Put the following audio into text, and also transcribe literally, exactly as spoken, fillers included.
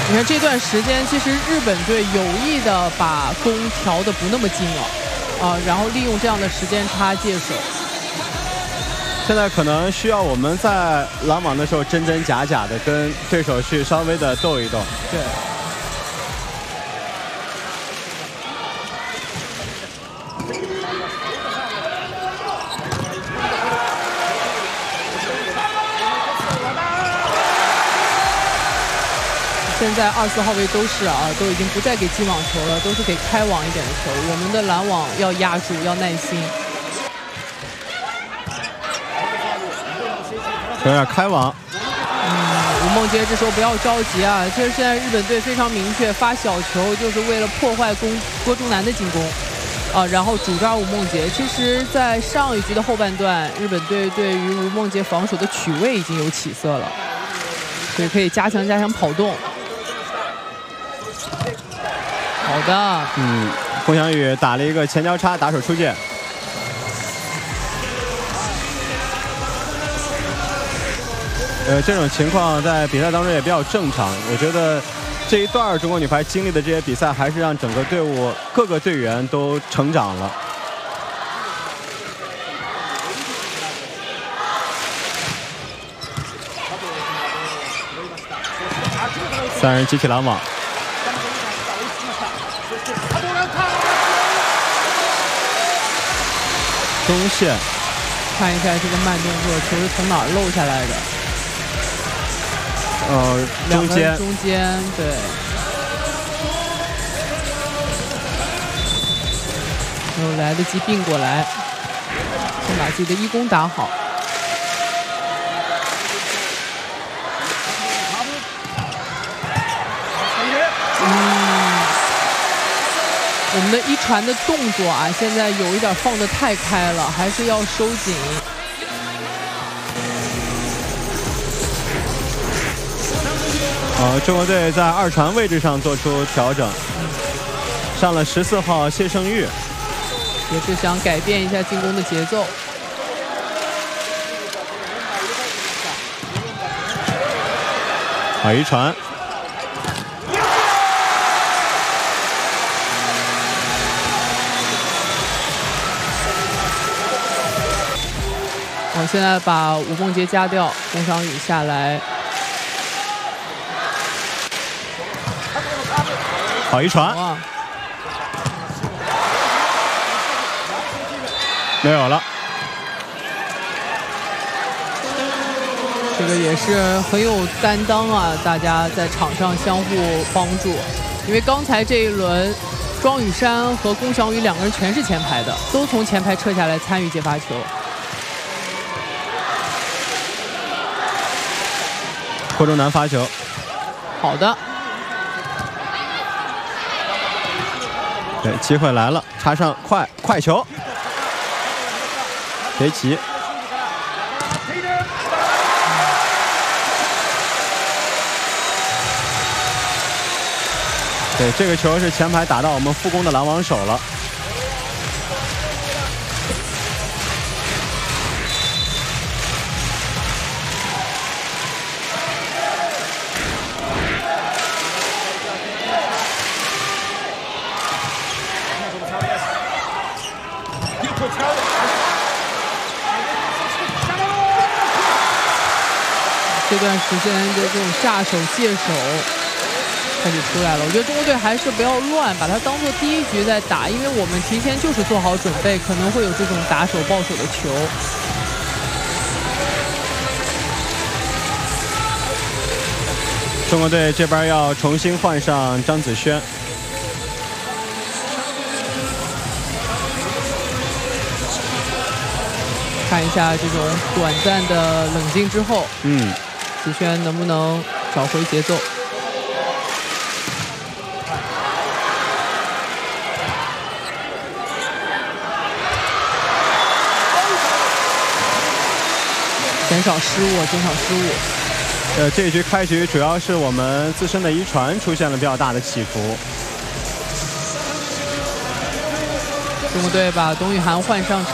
你看这段时间，其实日本队有意的把攻调的不那么近了，啊，然后利用这样的时间差借手。 现在可能需要我们在拦网的时候真真假假的跟对手去稍微的斗一斗。 对。现在二四号位都是啊，都已经不再给进网球了，都是给开网一点的球。我们的拦网要压住，要耐心。 有点开网。 嗯，吴梦洁这时候不要着急啊，其实现在日本队非常明确，发小球就是为了破坏攻郭忠南的进攻。啊，然后主抓吴梦洁。其实，在上一局的后半段，日本队对于吴梦洁防守的取位已经有起色了，所以可以加强加强跑动。好的， 嗯，龚翔宇打了一个前交叉，打手出界。呃，这种情况在比赛当中也比较正常。我觉得这一段中国女排经历的这些比赛，还是让整个队伍各个队员都成长了。三人集体拦网，中线， 看一下这个慢动作，球是从哪儿漏下来的？ 呃，中间， 中间，对。没有来得及并过来，先把自己的一攻打好。嗯，我们的一传的动作啊，现在有一点放得太开了，还是要收紧。 呃，中国队在二传位置上做出调整，上了十四号谢胜玉， 也是想改变一下进攻的节奏。 好一传， 我现在把吴梦洁加掉，龚翔宇下来。 好一传，没有了。 这个也是很有担当啊，大家在场上相互帮助。因为刚才这一轮，庄雨珊和龚翔宇两个人全是前排的，都从前排撤下来参与接发球。 郭忠南发球， 好的。 对，机会来了，插上快快球，别急。对，这个球是前排打到我们副攻的拦网手了。 这段时间的这种下手借手开始出来了，我觉得中国队还是不要乱，把它当做第一局在打，因为我们提前就是做好准备，可能会有这种打手抱手的球。 中国队这边要重新换上张子萱。 看一下这种短暂的冷静之后， 嗯， 子萱能不能找回节奏？减少失误，减少失误。 呃，这一局开局主要是我们自身的一传出现了比较大的起伏。 中国队把董雨涵换上场。